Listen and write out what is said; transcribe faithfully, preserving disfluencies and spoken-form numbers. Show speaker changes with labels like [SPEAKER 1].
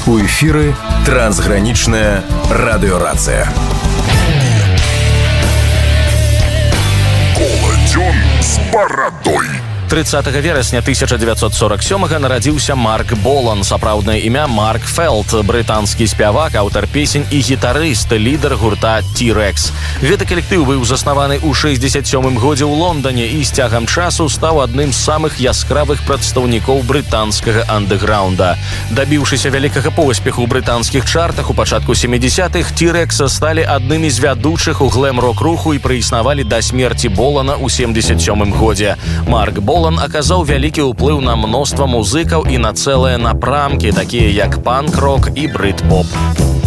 [SPEAKER 1] У эфіры трансгранічная радыёрацыя.
[SPEAKER 2] Коладзён з барадой.
[SPEAKER 3] трыццатага верасня тысяча дзевяцьсот сорок сёмага нарадзіўся Марк Болан, сапраўднае імя Марк Фелд, брытанскі спявак, аўтар песень і гітарыст, лідар гурта T-Rex. Гэты калектыў быў заснаваны ў шэсцьдзесят сёмым годзе ў Лондане і з цягам часу стаў адным з самых яскравых прадстаўнікоў брытанскага андэграунда. Дабіўшыся вялікага поспеху ў брытанскіх чартах у пачатку сямідзесятых, T-Rex сталі аднымі з вядучых у глэм-рок-руху і праіснавалі да смерці Болана ў семдзесят сёмым годзе. Марк Болан Болан аказаў вялікі ўплыў на мноства музыкаў і на цэлыя напрамкі, такія як панк-рок і брыт-поп.